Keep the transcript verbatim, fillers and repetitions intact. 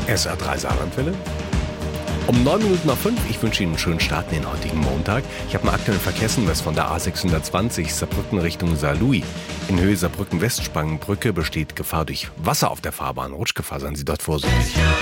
S R drei Saarlandwelle. Um neun Minuten nach fünf. Ich wünsche Ihnen einen schönen Start in den heutigen Montag. Ich habe einen aktuellen Verkehrshinweis von der A sechshundertzwanzig Saarbrücken Richtung Saarlouis. In Höhe Saarbrücken-Westspangenbrücke besteht Gefahr durch Wasser auf der Fahrbahn. Rutschgefahr, seien Sie dort vorsichtig.